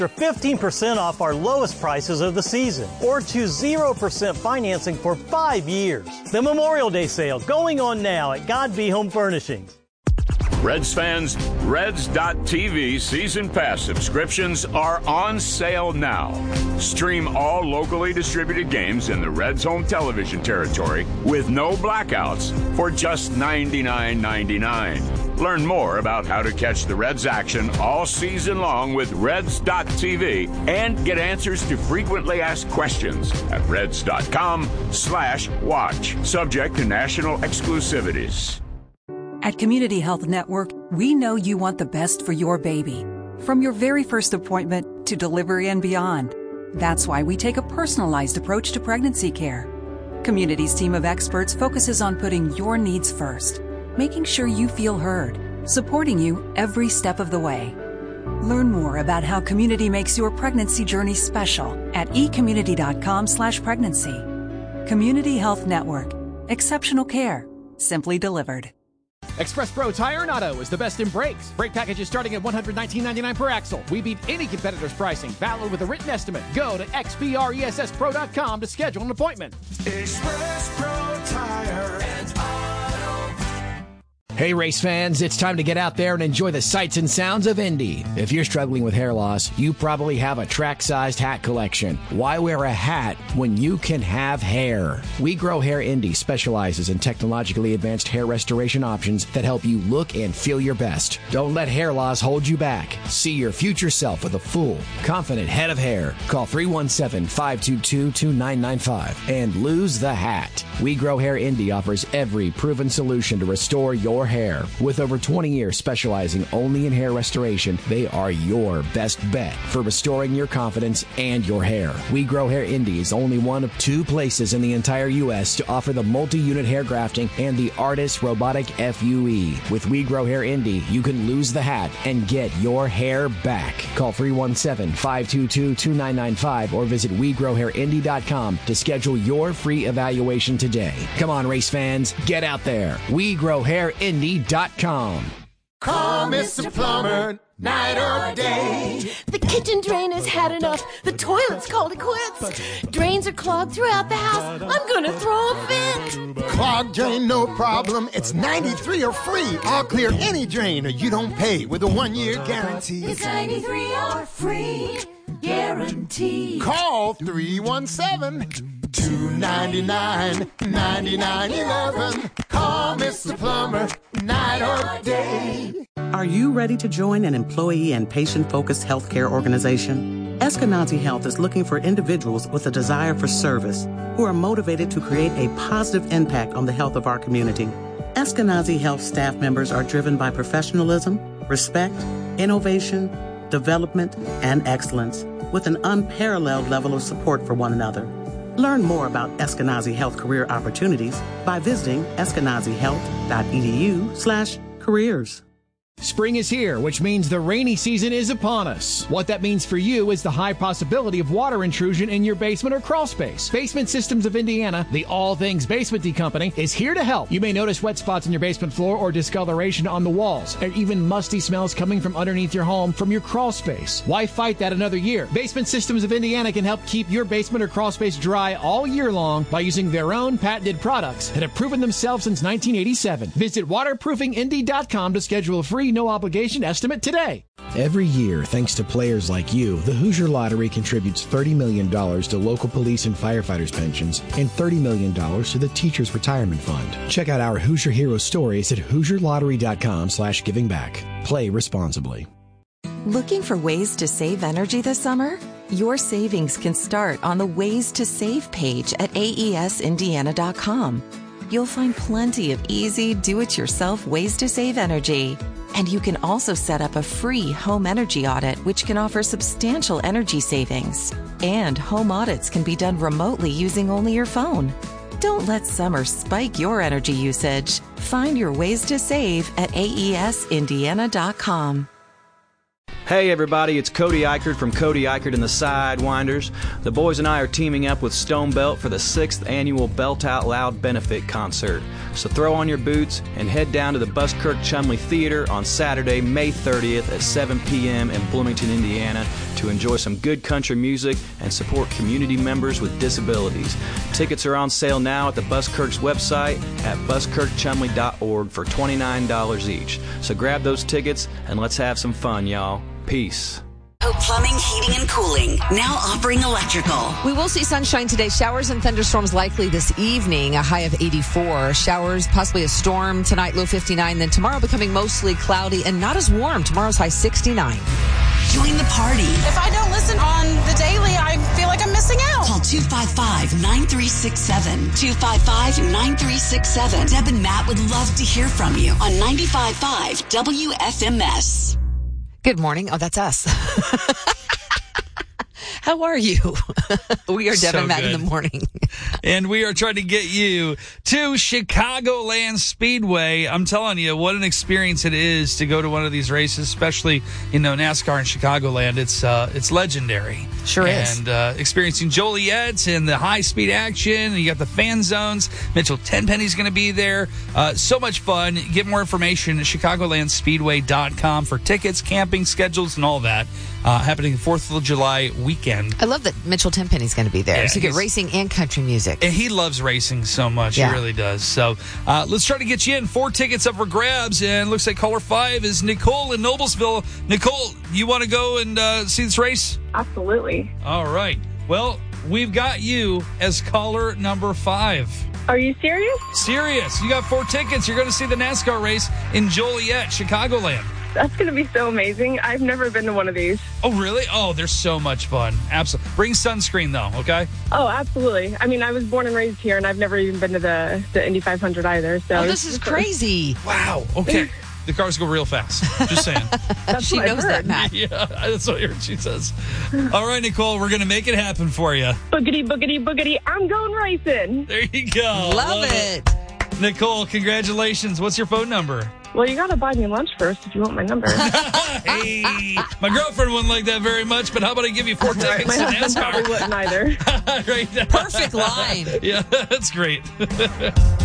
15% off our lowest prices of the season, or choose 0% financing for 5 years. The Memorial Day sale going on now at God Be Home Furnishings. Reds fans, Reds.TV season pass subscriptions are on sale now. Stream all locally distributed games in the Reds home television territory with no blackouts for just $99.99. Learn more about how to catch the Reds action all season long with Reds.TV and get answers to frequently asked questions at Reds.com/watch. Subject to national exclusivities. At Community Health Network, we know you want the best for your baby. From your very first appointment to delivery and beyond. That's why we take a personalized approach to pregnancy care. Community's team of experts focuses on putting your needs first, making sure you feel heard, supporting you every step of the way. Learn more about how Community makes your pregnancy journey special at ecommunity.com/pregnancy. Community Health Network. Exceptional care. Simply delivered. Express Pro Tire and Auto is the best in brakes. Brake packages starting at $119.99 per axle. We beat any competitor's pricing. Valid with a written estimate. Go to xpressspro.com to schedule an appointment. Express Pro Tire and Auto. Hey race fans, it's time to get out there and enjoy the sights and sounds of Indy. If you're struggling with hair loss, you probably have a track-sized hat collection. Why wear a hat when you can have hair? We Grow Hair Indy specializes in technologically advanced hair restoration options that help you look and feel your best. Don't let hair loss hold you back. See your future self with a full, confident head of hair. Call 317-522-2995 and lose the hat. We Grow Hair Indy offers every proven solution to restore your hair. With over 20 years specializing only in hair restoration, they are your best bet for restoring your confidence and your hair. We Grow Hair Indy is only one of 2 places in the entire U.S. to offer the multi-unit hair grafting and the Artis Robotic FUE. With We Grow Hair Indy, you can lose the hat and get your hair back. Call 317-522-2995 or visit WeGrowHairIndy.com to schedule your free evaluation today. Come on, race fans, get out there. WeGrowHairIndy.com. Call Mr. Plumber, night or day. The kitchen drain has had enough. The toilet's called it quits. Drains are clogged throughout the house. I'm gonna throw a fit. Clogged drain, no problem. It's 93 or free. I'll clear any drain or you don't pay with a 1-year guarantee. It's 93 or free guarantee. Call 317-299-9911. Call Mr. Plumber, night or day. Are you ready to join an employee and patient-focused healthcare organization? Eskenazi Health is looking for individuals with a desire for service who are motivated to create a positive impact on the health of our community. Eskenazi Health staff members are driven by professionalism, respect, innovation, development, and excellence, with an unparalleled level of support for one another. Learn more about Eskenazi Health career opportunities by visiting eskenazihealth.edu/careers. Spring is here, which means the rainy season is upon us. What that means for you is the high possibility of water intrusion in your basement or crawl space. Basement Systems of Indiana, the all things basement company, is here to help. You may notice wet spots in your basement floor or discoloration on the walls, and even musty smells coming from underneath your home from your crawl space. Why fight that another year? Basement Systems of Indiana can help keep your basement or crawl space dry all year long by using their own patented products that have proven themselves since 1987. Visit waterproofingindy.com to schedule a free no-obligation estimate today. Every year, thanks to players like you, the Hoosier Lottery contributes $30 million to local police and firefighters' pensions and $30 million to the Teachers' Retirement Fund. Check out our Hoosier Hero stories at HoosierLottery.com/givingback. Play responsibly. Looking for ways to save energy this summer? Your savings can start on the Ways to Save page at AESindiana.com. You'll find plenty of easy, do-it-yourself ways to save energy. And you can also set up a free home energy audit, which can offer substantial energy savings. And home audits can be done remotely using only your phone. Don't let summer spike your energy usage. Find your ways to save at AESindiana.com. Hey everybody, it's Cody Eichert from Cody Eichert and the Sidewinders. The boys and I are teaming up with Stone Belt for the 6th annual Belt Out Loud benefit concert. So throw on your boots and head down to the Buskirk Chumley Theater on Saturday, May 30th at 7 p.m. in Bloomington, Indiana to enjoy some good country music and support community members with disabilities. Tickets are on sale now at the Buskirk's website at buskirkchumley.org for $29 each. So grab those tickets and let's have some fun, y'all. Peace. Plumbing, heating, and cooling. Now offering electrical. We will see sunshine today. Showers and thunderstorms likely this evening. A high of 84. Showers, possibly a storm tonight, low 59. Then tomorrow becoming mostly cloudy and not as warm. Tomorrow's high 69. Join the party. If I don't listen on the daily, I feel like I'm missing out. Call 255-9367. 255-9367. Deb and Matt would love to hear from you on 95.5 WFMS. Good morning. Oh, that's us. How are you? We are Deb and Matt in the morning. And we are trying to get you to Chicagoland Speedway. I'm telling you, what an experience it is to go to one of these races, especially, NASCAR in Chicagoland. It's legendary. Sure is. And experiencing Joliet and the high-speed action. And you got the fan zones. Mitchell Tenpenny's going to be there. So much fun. Get more information at ChicagolandSpeedway.com for tickets, camping schedules, and all that. Happening 4th of July weekend. I love that Mitchell Tenpenny's going to be there. Yeah, so you get racing and country music. And he loves racing so much. Yeah. He really does. So let's try to get you in. 4 tickets up for grabs. And looks like caller 5 is Nicole in Noblesville. Nicole, you want to go and see this race? Absolutely. All right. Well, we've got you as caller number 5. Are you serious? Serious. You got 4 tickets. You're going to see the NASCAR race in Joliet, Chicagoland. That's going to be so amazing. I've never been to one of these. Oh, really? Oh, they're so much fun. Absolutely. Bring sunscreen, though, okay? Oh, absolutely. I mean, I was born and raised here, and I've never even been to the Indy 500 either. So this is crazy. Wow. Okay. The cars go real fast. Just saying. She knows that, Matt. Yeah, that's what she says. All right, Nicole, we're going to make it happen for you. Boogity, boogity, boogity. I'm going racing. There you go. Love it. Nicole, congratulations. What's your phone number? Well, you got to buy me lunch first if you want my number. Hey, my girlfriend wouldn't like that very much, but how about I give you 4 tickets my to husband NASCAR? probably wouldn't either. Right. Perfect line. Yeah, that's great.